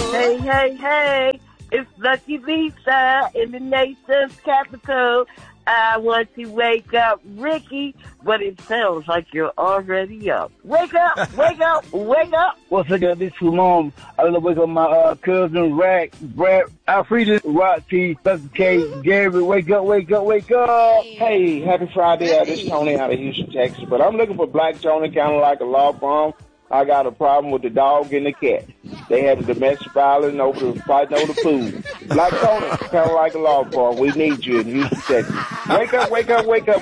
Hey, hey, hey, it's Lucky Lisa in the nation's capital. I want to wake up Ricky, but it sounds like you're already up. Wake up, wake up, wake up. Once again, this is Mom. I want to wake up my cousin, Rack, Brad, Alfreda, Rocky, Dr. K, Gary. Wake up, wake up, wake up. Hey, happy Friday. This is Tony out of Houston, Texas. But I'm looking for Black Tony, kind of like a law firm. I got a problem with the dog and the cat. They had a domestic violence fighting over the food. Black Tony, kind of like a law firm. We need you in Houston, Texas. Wake up, wake up, wake up.